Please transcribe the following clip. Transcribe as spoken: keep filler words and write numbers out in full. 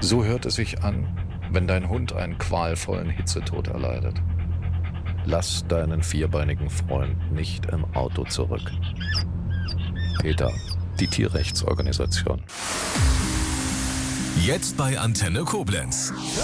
So hört es sich an, wenn dein Hund einen qualvollen Hitzetod erleidet. Lass deinen vierbeinigen Freund nicht im Auto zurück. PETA, die Tierrechtsorganisation. Jetzt bei Antenne Koblenz.